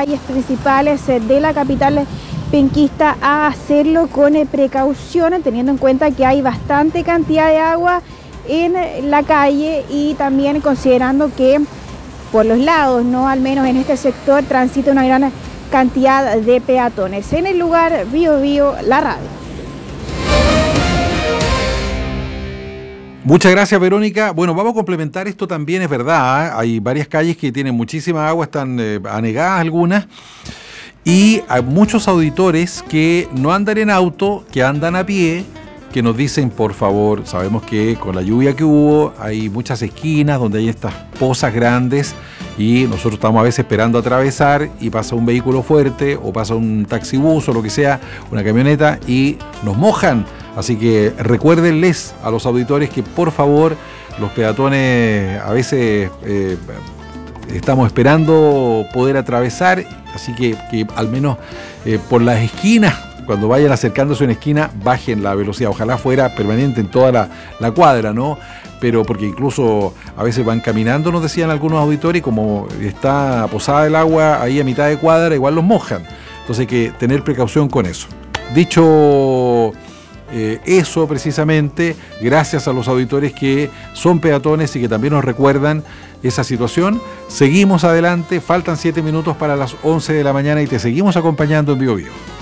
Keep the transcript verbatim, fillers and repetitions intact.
calles principales de la capital penquista a hacerlo con precaución, teniendo en cuenta que hay bastante cantidad de agua en la calle y también considerando que por los lados, no al menos en este sector, transita una gran cantidad de peatones. En el lugar, Bío Bío, la radio. Muchas gracias, Verónica. Bueno, vamos a complementar esto también, es verdad, ¿eh? Hay varias calles que tienen muchísima agua, están eh, anegadas algunas, y hay muchos auditores que no andan en auto, que andan a pie, que nos dicen, por favor, sabemos que con la lluvia que hubo hay muchas esquinas donde hay estas pozas grandes y nosotros estamos a veces esperando atravesar y pasa un vehículo fuerte o pasa un taxibús o lo que sea, una camioneta, y nos mojan. Así que recuérdenles a los auditores que por favor los peatones a veces eh, estamos esperando poder atravesar, así que, que al menos eh, por las esquinas, cuando vayan acercándose a una esquina, bajen la velocidad. Ojalá fuera permanente en toda la, la cuadra, ¿no? Pero porque incluso a veces van caminando, nos decían algunos auditores, y como está posada el agua ahí a mitad de cuadra, igual los mojan. Entonces hay que tener precaución con eso. Dicho eh, eso precisamente, gracias a los auditores que son peatones y que también nos recuerdan esa situación, seguimos adelante, faltan siete minutos para las once de la mañana y te seguimos acompañando en Bío Bío.